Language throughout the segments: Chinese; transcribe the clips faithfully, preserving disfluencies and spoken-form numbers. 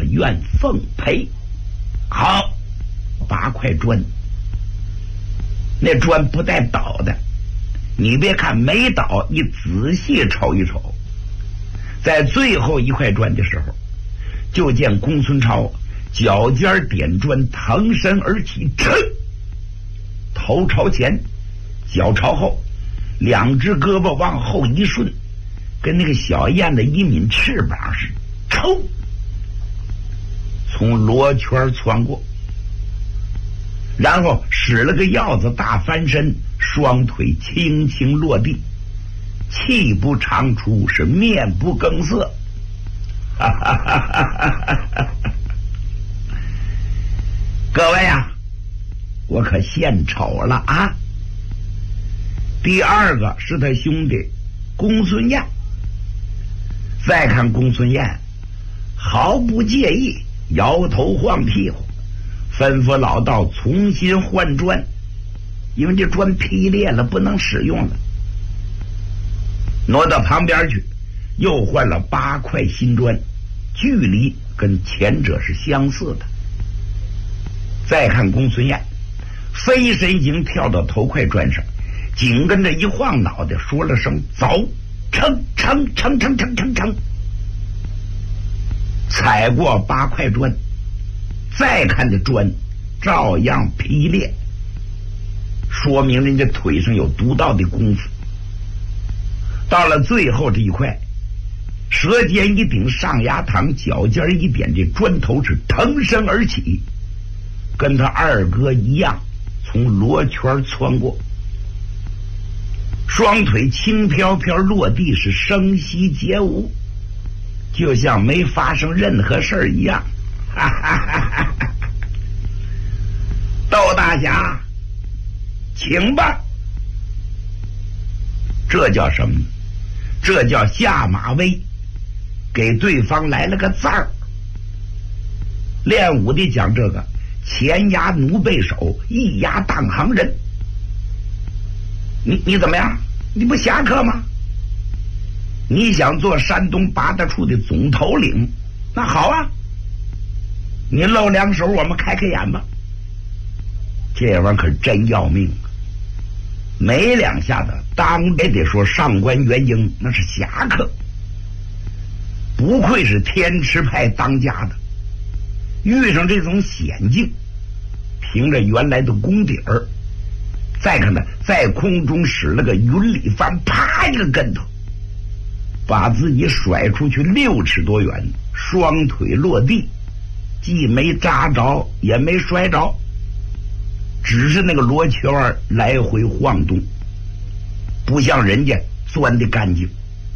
愿奉陪。好，八块砖，那砖不带倒的，你别看没倒，你仔细瞅一瞅，在最后一块砖的时候，就见公孙超脚尖点砖，腾身而起，噌，头朝前，脚朝后，两只胳膊往后一顺，跟那个小燕子一抿翅膀似的，抽，从罗圈窜过，然后使了个鹞子大翻身，双腿轻轻落地，气不长出，是面不更色。哈哈哈哈哈哈！各位啊，我可献丑了啊！第二个是他兄弟公孙燕，再看公孙燕毫不介意，摇头晃屁股，吩咐老道重新换砖，因为这砖劈裂了，不能使用了，挪到旁边去，又换了八块新砖，距离跟前者是相似的。再看公孙燕飞身已经跳到头块砖上，紧跟着一晃脑袋说了声走，撑撑撑撑撑撑撑，踩过八块砖，再看这砖照样劈裂，说明人家腿上有独到的功夫。到了最后这一块，舌尖一顶上牙膛，脚尖一点，这砖头是腾身而起，跟他二哥一样从罗圈窜过，双腿轻飘飘落地，是声息皆无，就像没发生任何事儿一样。哈哈哈哈哈！窦大侠，请吧。这叫什么呢？这叫下马威，给对方来了个字儿。练武的讲这个，前压奴背手，一压当行人。你你怎么样？你不侠客吗？你想做山东八大处的总头领，那好啊，你露两手，我们开开眼吧。这玩意儿可真要命啊！没两下子，当也得说上官元英那是侠客，不愧是天池派当家的。遇上这种险境，凭着原来的功底儿，再看他在空中使了个云里翻，啪一个跟头，把自己甩出去六尺多远，双腿落地，既没扎着也没摔着，只是那个罗圈来回晃动，不像人家钻得干净。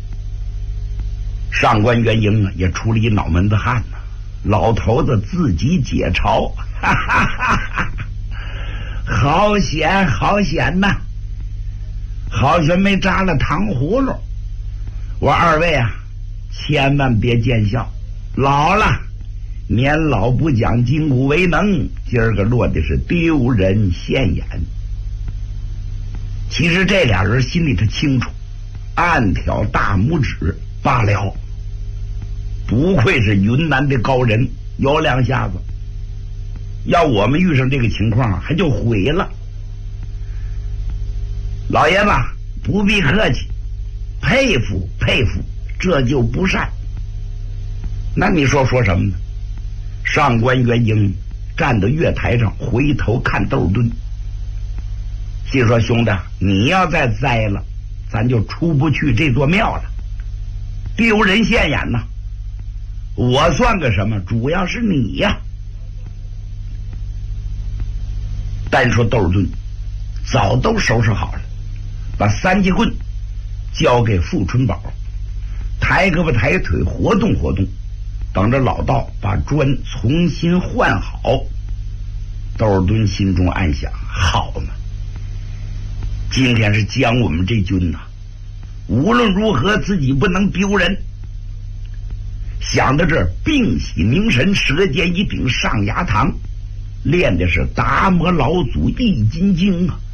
上官元英啊，也出了一脑门子汗呐、啊。老头子自己解嘲，哈哈哈哈，好险好险呐！好悬没扎了糖葫芦。我二位啊，千万别见笑，老了年老不讲筋骨为能，今儿个落的是丢人现眼。其实这俩人心里头清楚，暗挑大拇指罢了。不愧是云南的高人，有两下子。要我们遇上这个情况，还就毁了。老爷子不必客气，佩服佩服，这就不善。那你说说什么呢？上官元英站到月台上，回头看窦敦，心说兄弟，你要再栽了，咱就出不去这座庙了，丢人现眼呐！我算个什么？主要是你呀！单说窦敦早都收拾好了，把三节棍交给傅春宝，抬胳膊抬腿活动活动，等着老道把砖重新换好。窦敦心中暗想：好嘛，今天是将我们这军呐、啊，无论如何自己不能丢人。想到这儿，屏息凝神，舌尖一顶上牙膛，练的是达摩老祖易筋经啊！